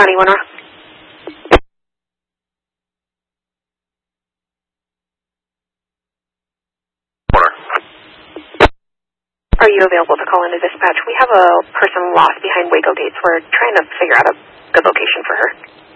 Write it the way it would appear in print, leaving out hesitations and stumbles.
County, Winona. Are you available to call into dispatch? We have a person lost behind Waco Gates. We're trying to figure out a good location for her.